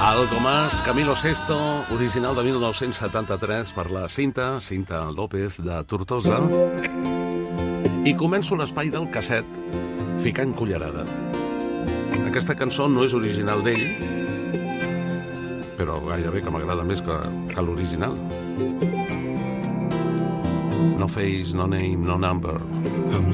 Algo más, Camilo Sesto, original de 1973 per la Cinta López de Tortosa. I començo l'espai del casset ficant cullerada. Aquesta cançó no és original d'ell, però gairebé que m'agrada més que l'original. No face, no name, no number. I'm